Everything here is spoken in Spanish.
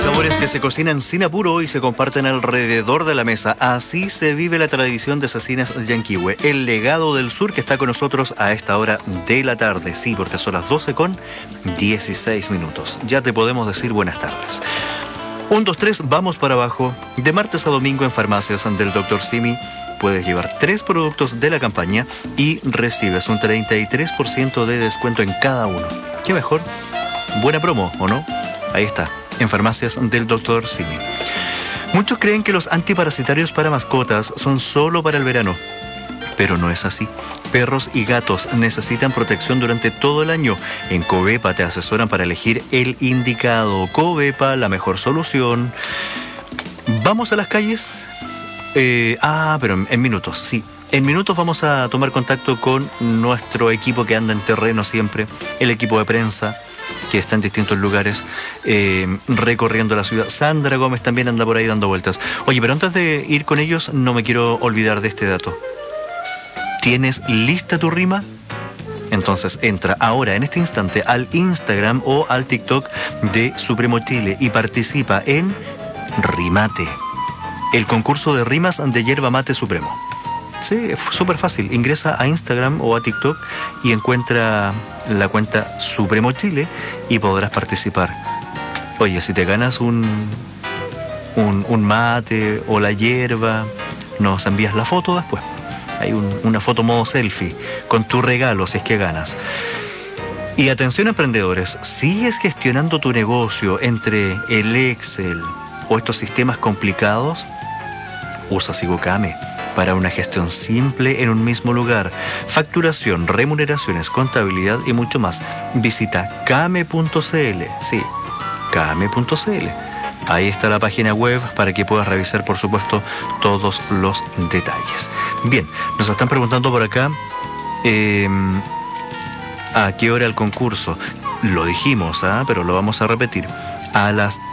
Sabores que se cocinan sin apuro y se comparten alrededor de la mesa. Así se vive la tradición de Cecinas Llanquihue, el legado del sur que está con nosotros a esta hora de la tarde. Sí, porque son las 12:16. Ya te podemos decir buenas tardes. 1, 2, 3, vamos para abajo. De martes a domingo en farmacias del Dr. Simi puedes llevar 3 productos de la campaña y recibes un 33% de descuento en cada uno. ¿Qué mejor? Buena promo, ¿o no? Ahí está, en farmacias del Dr. Simi. Muchos creen que los antiparasitarios para mascotas son solo para el verano, pero no es así. Perros y gatos necesitan protección durante todo el año. En Covepa te asesoran para elegir el indicado. Covepa, la mejor solución. ¿Vamos a las calles? Pero en minutos, sí. En minutos vamos a tomar contacto con nuestro equipo que anda en terreno siempre, el equipo de prensa, que está en distintos lugares recorriendo la ciudad. Sandra Gómez también anda por ahí dando vueltas. Oye, pero antes de ir con ellos, no me quiero olvidar de este dato. ¿Tienes lista tu rima? Entonces entra ahora, en este instante, al Instagram o al TikTok de Supremo Chile y participa en Rimate, el concurso de rimas de Yerba Mate Supremo. Sí, es súper fácil. Ingresa a Instagram o a TikTok y encuentra la cuenta Supremo Chile y podrás participar. Oye, si te ganas un mate o la hierba, nos envías la foto después. Hay una foto modo selfie con tu regalo si es que ganas. Y atención, emprendedores, ¿sigues gestionando tu negocio entre el Excel o estos sistemas complicados? Usa Sigocame para una gestión simple en un mismo lugar. Facturación, remuneraciones, contabilidad y mucho más. Visita kame.cl. Sí, kame.cl. Ahí está la página web para que puedas revisar, por supuesto, todos los detalles. Bien, nos están preguntando por acá ¿a qué hora el concurso? Lo dijimos, pero lo vamos a repetir. A las